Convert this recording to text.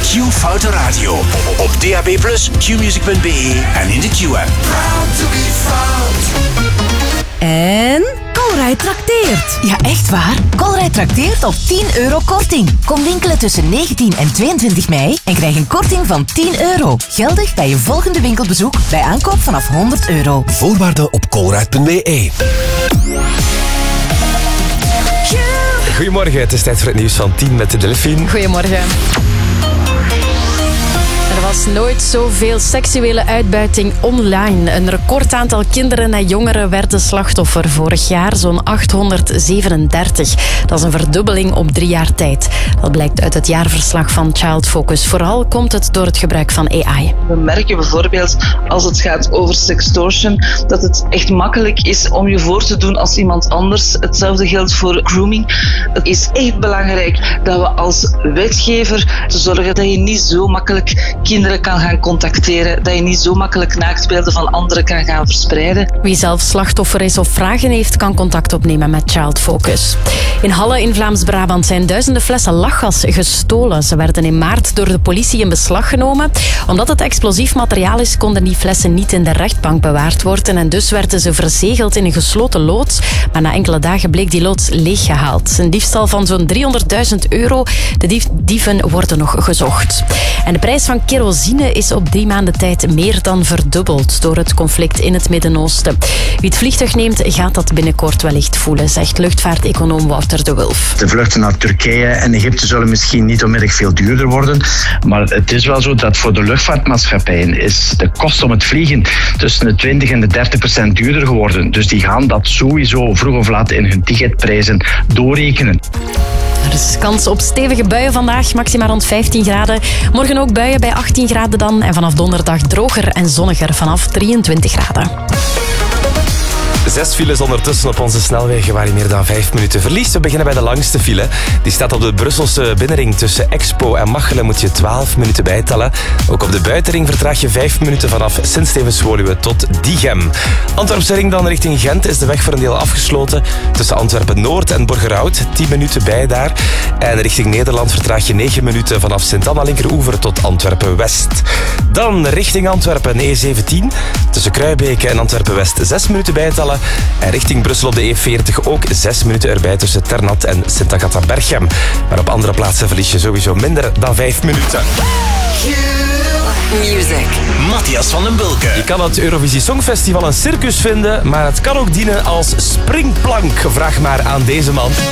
Q-Foute Radio. Op DAB+, qmusic.be en in de Q-app. En Colruyt trakteert. Ja, echt waar. Colruyt trakteert op €10 korting. Kom winkelen tussen 19 en 22 mei en krijg een korting van €10. Geldig bij je volgende winkelbezoek bij aankoop vanaf €100. Voorwaarden op colruyt.be. Goedemorgen, het is tijd voor het nieuws van 10 met de Delphine. Goedemorgen. Er was nooit zoveel seksuele uitbuiting online. Een recordaantal kinderen en jongeren werden slachtoffer vorig jaar, zo'n 837. Dat is een verdubbeling op 3 jaar tijd. Dat blijkt uit het jaarverslag van Child Focus. Vooral komt het door het gebruik van AI. We merken bijvoorbeeld als het gaat over sextortion dat het echt makkelijk is om je voor te doen als iemand anders. Hetzelfde geldt voor grooming. Het is echt belangrijk dat we als wetgever te zorgen dat je niet zo makkelijk kinderen kan gaan contacteren, dat je niet zo makkelijk naaktbeelden van anderen kan gaan verspreiden. Wie zelf slachtoffer is of vragen heeft, kan contact opnemen met Child Focus. In Halle in Vlaams-Brabant zijn duizenden flessen lachgas gestolen. Ze werden in maart door de politie in beslag genomen. Omdat het explosief materiaal is, konden die flessen niet in de rechtbank bewaard worden en dus werden ze verzegeld in een gesloten loods. Maar na enkele dagen bleek die loods leeggehaald. Een diefstal van zo'n €300.000. De dieven worden nog gezocht. En de prijs van kerosine is op 3 maanden tijd meer dan verdubbeld door het conflict in het Midden-Oosten. Wie het vliegtuig neemt, gaat dat binnenkort wellicht voelen, zegt luchtvaarteconoom Wouter de Wulf. De vluchten naar Turkije en Egypte zullen misschien niet onmiddellijk veel duurder worden, maar het is wel zo dat voor de luchtvaartmaatschappijen is de kost om het vliegen tussen de 20 en de 30% duurder geworden. Dus die gaan dat sowieso vroeg of laat in hun ticketprijzen doorrekenen. Er is kans op stevige buien vandaag, maxima rond 15 graden. Morgen ook buien bij 18 graden dan. En vanaf donderdag droger en zonniger vanaf 23 graden. 6 files ondertussen op onze snelwegen waar je meer dan 5 minuten verliest. We beginnen bij de langste file. Die staat op de Brusselse binnenring tussen Expo en Machelen. Moet je 12 minuten bijtellen. Ook op de buitenring vertraag je 5 minuten vanaf Sint-Stevens-Woluwe tot Diegem. Antwerpse ring dan richting Gent is de weg voor een deel afgesloten. Tussen Antwerpen-Noord en Borgerhout. 10 minuten bij daar. En richting Nederland vertraag je 9 minuten vanaf Sint-Anna linkeroever tot Antwerpen-West. Dan richting Antwerpen E17. Tussen Kruibeke en Antwerpen-West 6 minuten bijtellen. En richting Brussel op de E40 ook 6 minuten erbij tussen Ternat en Sint-Agatha-Berchem. Maar op andere plaatsen verlies je sowieso minder dan 5 minuten. Music. Matthias van den Bulke. Je kan het Eurovisie Songfestival een circus vinden, maar het kan ook dienen als springplank. Vraag maar aan deze man.